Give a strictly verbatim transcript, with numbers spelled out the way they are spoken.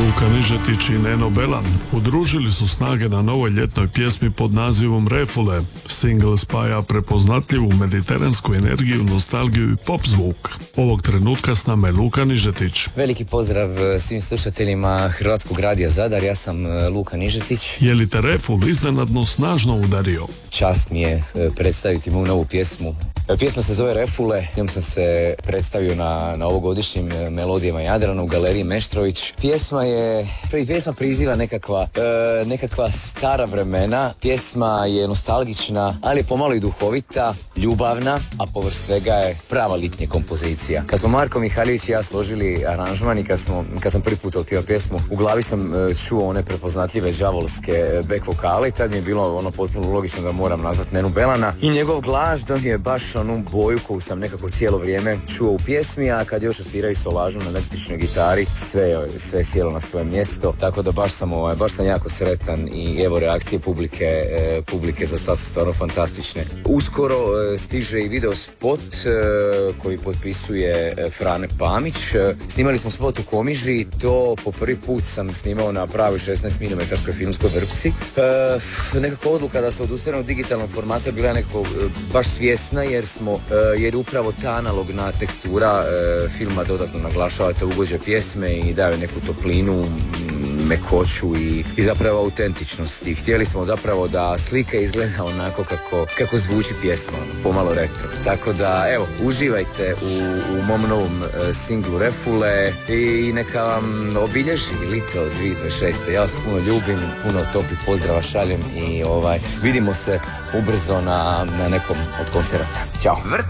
Luka Nižetić i Neno Belan udružili su snage na novoj ljetnoj pjesmi pod nazivom Refule. Single spaja prepoznatljivu mediteransku energiju, nostalgiju i pop zvuk. Ovog trenutka s nama je Luka Nižetić. Veliki pozdrav svim slušateljima Hrvatskog radija Zadar, ja sam Luka Nižetić. Je li te Reful iznenadno snažno udario? Čast mi je predstaviti moju novu pjesmu. Pjesma se zove Refule, njom sam se predstavio na, na ovogodišnjim Melodijama Jadrana u galeriji Meštrović. Pjesma je, pjesma priziva nekakva, e, nekakva stara vremena, pjesma je nostalgična, ali je pomalo i duhovita, ljubavna, a povrh svega je prava litnja kompozicija. Kad smo Marko Mihaljević i ja složili aranžman i kad, smo, kad sam prvi put otpio pjesmu, u glavi sam čuo one prepoznatljive đavolske back vokale i tad mi je bilo ono potpuno logično da moram nazvati Nenu Belana i njegov glas donio je baš onu boju koju sam nekako cijelo vrijeme čuo u pjesmi, a kad još osviraju solažu na električnoj gitari, sve, sve je sjelo na svoje mjesto, tako da baš sam, ovaj, baš sam jako sretan i evo reakcije publike, e, publike za sad su stvarno fantastične. Uskoro e, stiže i video spot e, koji potpisuje e, Frane Pamić. E, snimali smo spot u Komiži, to po prvi put sam snimao na pravoj šesnaest milimetara filmskoj vrpci. E, nekako odluka da se odustane od digitalnog formata bila je nekako e, baš svjesna jer smo, jer upravo ta analogna tekstura e, filma dodatno naglašava te ugođe pjesme i daje neku toplinu, mekoću i, i zapravo autentičnosti. Htjeli smo zapravo da slika izgleda onako kako, kako zvuči pjesma, pomalo retro. Tako da, evo, uživajte u, u mom novom e, singlu Refule i neka vam obilježi lito dvije tisuće dvadeset šeste. Ja vas puno ljubim, puno topi pozdrava šaljem i ovaj, vidimo se ubrzo na, na nekom od koncerata. Ćao!